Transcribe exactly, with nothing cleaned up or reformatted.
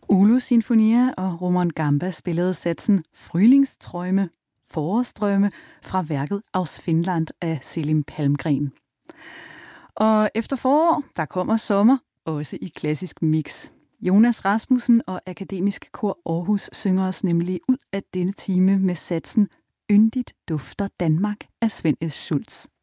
Oulu Sinfonia og Roman Gamba spillede satsen Frühlingsträume, forårsdrømme, fra værket Aus Finnland af Selim Palmgren. Og efter forår, der kommer sommer, også i klassisk mix. Jonas Rasmussen og Akademisk Kor Aarhus synger os nemlig ud af denne time med satsen Yndigt dufter Danmark af Svend S. Schultz.